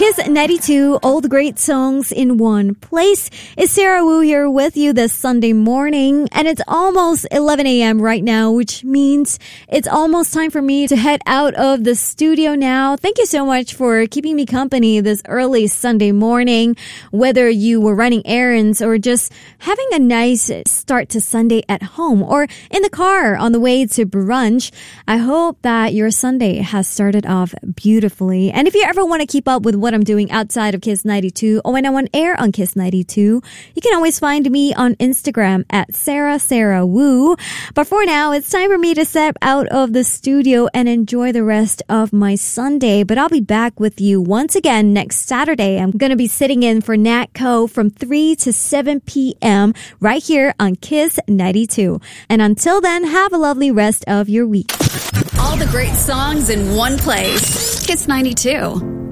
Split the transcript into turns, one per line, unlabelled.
Kiss 92, all the great songs in one place. It's Sarah Wu here with you this Sunday morning, and it's almost 11 a.m. right now, which means it's almost time for me to head out of the studio now. Thank you so much for keeping me company this early Sunday morning, whether you were running errands or just having a nice start to Sunday at home or in the car on the way to brunch. I hope that your Sunday has started off beautifully. And if you ever want to keep up with what I'm doing outside of Kiss 92 or when I'm on air on Kiss 92, you can always find me on Instagram at Sarah Wu. But for now, it's time for me to step out of the studio and enjoy the rest of my Sunday. But I'll be back with you once again next Saturday. I'm going to be sitting in for Nat Co from 3 to 7 p.m. right here on Kiss 92. And until then, have a lovely rest of your week.
All the great songs in one place. Kiss 92.